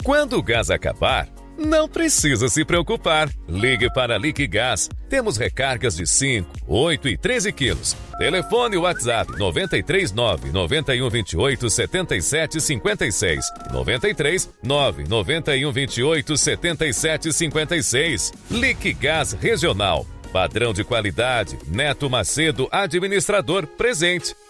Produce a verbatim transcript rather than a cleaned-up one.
Quando o gás acabar, não precisa se preocupar. Ligue para a Liquigás. Temos recargas de cinco, oito e treze quilos. Telefone WhatsApp nove três nove, nove um dois oito, sete sete cinco seis. nove três nove, nove um dois oito, sete sete cinco seis. Liquigás Regional. Padrão de qualidade. Neto Macedo, administrador, presente.